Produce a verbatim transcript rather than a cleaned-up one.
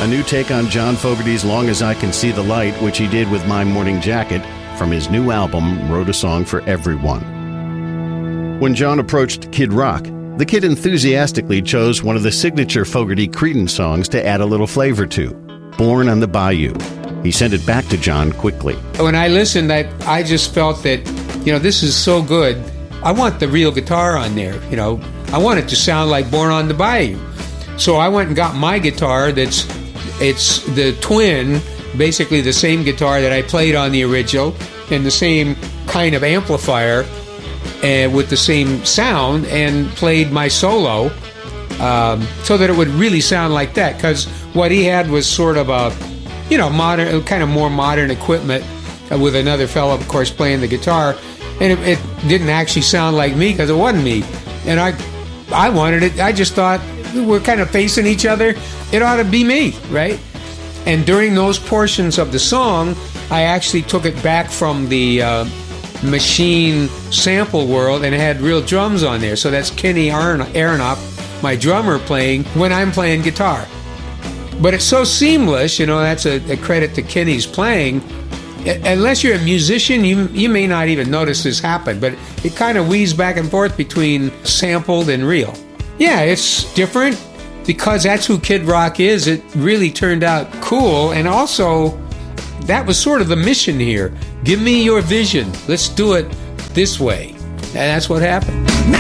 A new take on John Fogerty's Long As I Can See the Light, which he did with My Morning Jacket, from his new album, Wrote a Song for Everyone. When John approached Kid Rock, the Kid enthusiastically chose one of the signature Fogerty Creedence songs to add a little flavor to, Born on the Bayou. He sent it back to John quickly. When I listened, I, I just felt that, you know, this is so good. I want the real guitar on there, you know. I want it to sound like Born on the Bayou. So I went and got my guitar that's, it's the twin, basically the same guitar that I played on the original, and the same kind of amplifier, and with the same sound, and played my solo um, so that it would really sound like that. Because what he had was sort of a, you know, modern, kind of more modern equipment uh, with another fellow, of course, playing the guitar, and it, it didn't actually sound like me because it wasn't me. And I, I wanted it. I just thought we're kind of facing each other. It ought to be me, right? And during those portions of the song, I actually took it back from the uh, machine sample world and had real drums on there. So that's Kenny Aronoff, my drummer, playing when I'm playing guitar. But it's so seamless, you know, that's a, a credit to Kenny's playing. Unless you're a musician, you you may not even notice this happen, but it kind of weaves back and forth between sampled and real. Yeah, it's different because that's who Kid Rock is. It really turned out cool, and also that was sort of the mission here. Give me your vision. Let's do it this way. And that's what happened.